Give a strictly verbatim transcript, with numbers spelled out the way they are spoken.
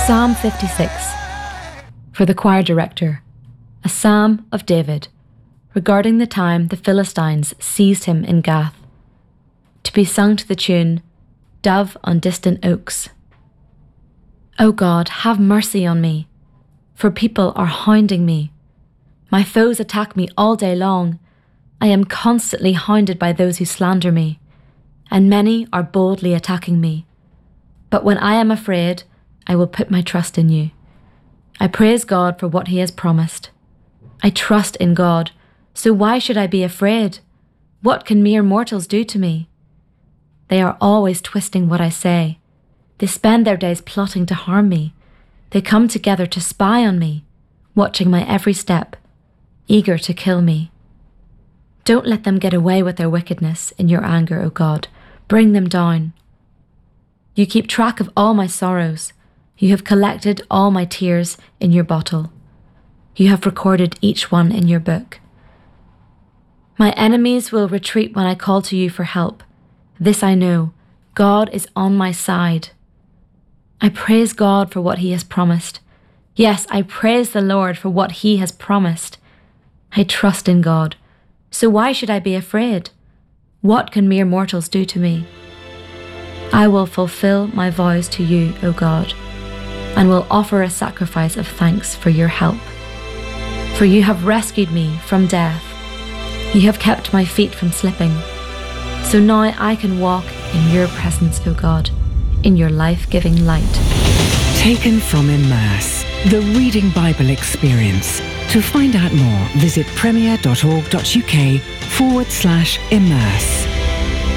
Psalm fifty-six. For the choir director, a psalm of David, regarding the time the Philistines seized him in Gath, to be sung to the tune, Dove on Distant Oaks. O God, have mercy on me, for people are hounding me. My foes attack me all day long. I am constantly hounded by those who slander me, and many are boldly attacking me. But when I am afraid, I will put my trust in you. I praise God for what he has promised. I trust in God, so why should I be afraid? What can mere mortals do to me? They are always twisting what I say. They spend their days plotting to harm me. They come together to spy on me, watching my every step, eager to kill me. Don't let them get away with their wickedness in your anger, O God. Bring them down. You keep track of all my sorrows. You have collected all my tears in your bottle. You have recorded each one in your book. My enemies will retreat when I call to you for help. This I know, God is on my side. I praise God for what he has promised. Yes, I praise the Lord for what he has promised. I trust in God, so why should I be afraid? What can mere mortals do to me? I will fulfill my vows to you, O God, and will offer a sacrifice of thanks for your help. For you have rescued me from death. You have kept my feet from slipping. So now I can walk in your presence, O God, in your life-giving light. Taken from Immerse, the Reading Bible Experience. To find out more, visit premier.org.uk forward slash immerse.